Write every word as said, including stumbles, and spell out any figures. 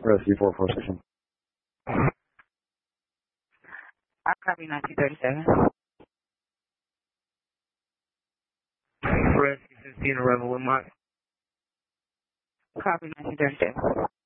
Rescue four four six one. I copy nineteen thirty-seven. Rescue sixteen, arrival with Mike. Copy nineteen thirty-seven.